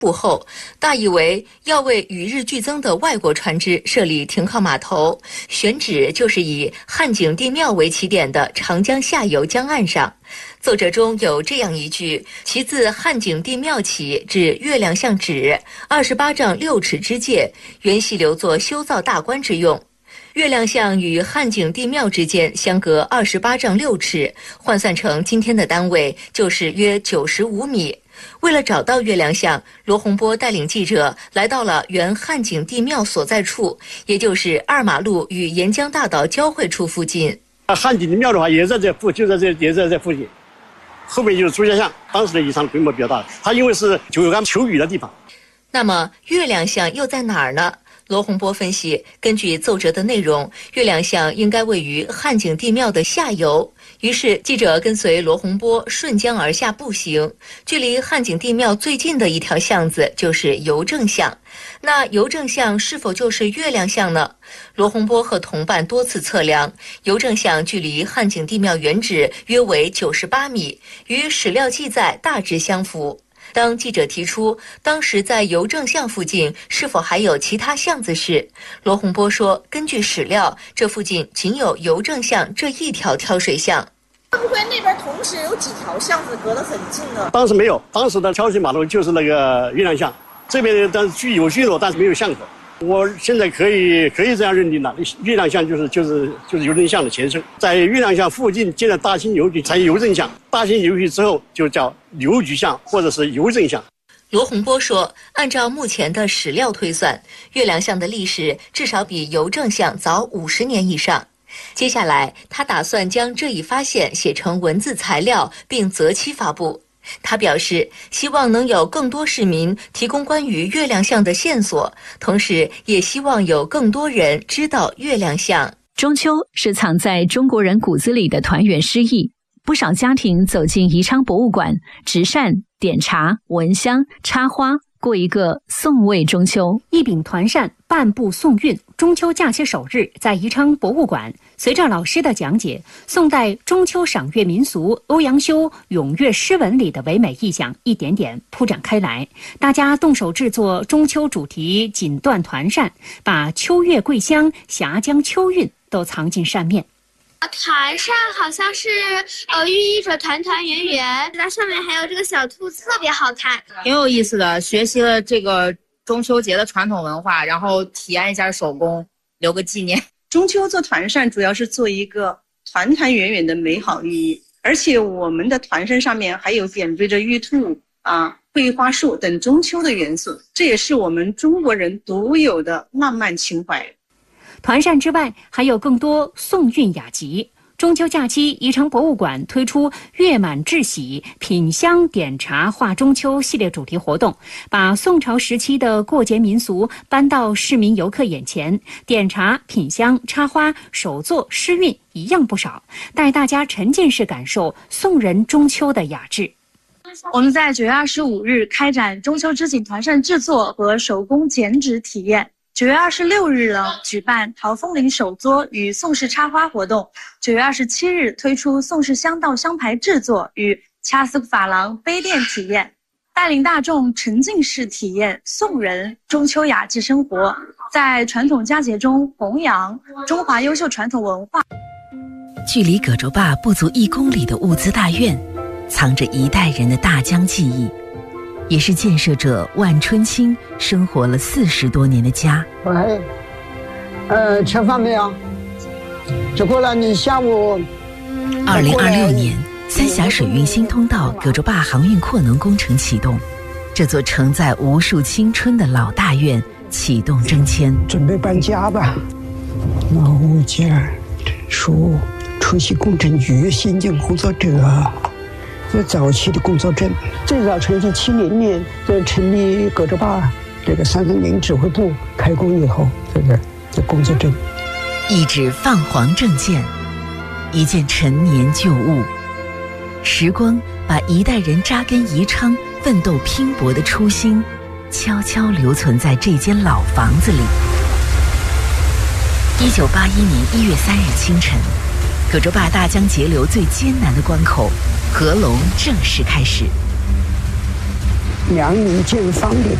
布后，大意为要为与日俱增的外国船只设立停靠码头，选址就是以汉景帝庙为起点的长江下游江岸上。奏折中有这样一句：其自汉景帝庙起至月亮巷止28丈6尺之界，原系留作修造大观之用。月亮巷与汉景帝庙之间相隔28丈6尺，换算成今天的单位就是约95米。为了找到月亮巷，罗洪波带领记者来到了原汉景帝庙所在处，也就是2马路与沿江大道交汇处附近。 汉景帝庙的话也在这附，就在这，也在这附近。后面就是朱家巷，当时的宜昌规模比较大，它因为是就干求雨的地方。 那么月亮巷又在哪儿呢？罗洪波分析，根据奏折的内容，月亮巷应该位于汉景帝庙的下游。于是记者跟随罗洪波顺江而下步行，距离汉景帝庙最近的一条巷子就是邮政巷。那邮政巷是否就是月亮巷呢？罗洪波和同伴多次测量，邮政巷距离汉景帝庙原址约为98米，与史料记载大致相符。当记者提出当时在邮政巷附近是否还有其他巷子时，罗洪波说，根据史料，这附近仅有邮政巷这一条挑水巷。 会不会那边同时有几条巷子隔得很近呢？ 当时没有，当时的挑水码头就是那个月亮巷，这边但是有巡逻，但是没有巷口。我现在可以这样认定了，月亮巷就是邮政巷的前身。在月亮巷附近建了大兴邮局，才邮政巷。大兴邮局之后就叫邮局巷或者是邮政巷。 罗洪波说，按照目前的史料推算，月亮巷的历史至少比邮政巷早50年以上。接下来，他打算将这一发现写成文字材料，并择期发布。他表示，希望能有更多市民提供关于月亮巷的线索，同时也希望有更多人知道月亮巷。 中秋是藏在中国人骨子里的团圆诗意，不少家庭走进宜昌博物馆，执扇、点茶、闻香、插花，过一个送味中秋。 一柄团扇，半步送韵。中秋假期首日，在宜昌博物馆，随着老师的讲解，宋代中秋赏月民俗欧阳修咏月诗文里的唯美意象一点点铺展开来。大家动手制作中秋主题锦缎团扇，把秋月桂香、峡江秋韵都藏进扇面。 团扇好像是寓意着团团圆圆，它上面还有这个小兔子，特别好看， 挺有意思的。学习了这个中秋节的传统文化，然后体验一下手工，留个纪念。 中秋做团扇主要是做一个团团圆圆的美好寓意，而且我们的团扇上面还有点缀着玉兔桂花树等中秋的元素，这也是我们中国人独有的浪漫情怀。 团扇之外，还有更多宋韵雅集。中秋假期，宜昌博物馆推出月满至喜、品香点茶话中秋系列主题活动，把宋朝时期的过节民俗搬到市民游客眼前，点茶、品香、插花、手作、诗韵一样不少，带大家沉浸式感受宋人中秋的雅致。 我们在9月25日开展中秋织锦团扇制作和手工剪纸体验。9月26日呢，举办桃风铃手作与宋式插花活动。9月27日推出宋式香道香牌制作与掐丝珐琅杯垫体验，带领大众沉浸式体验宋人中秋雅致生活，在传统佳节中弘扬中华优秀传统文化。 距离葛洲坝不足1公里的物资大院，藏着一代人的大江记忆，也是建设者万春青生活了40多年的家。 喂，吃饭没有？吃过了，你下午。 2026年，三峡水运新通道葛洲坝航运扩能工程启动，这座承载无数青春的老大院启动征迁， 准备搬家吧。老物件属出席工程局新建工作者。这早期的工作证，最早成立70年，这成立葛洲坝这个330指挥部开工以后，这工作证， 一纸泛黄证件，一件陈年旧物，时光把一代人扎根宜昌、奋斗拼搏的初心，悄悄留存在这间老房子里。1981年1月3日清晨，葛洲坝大江截流最艰难的关口——合龙正式开始。 良民建坊的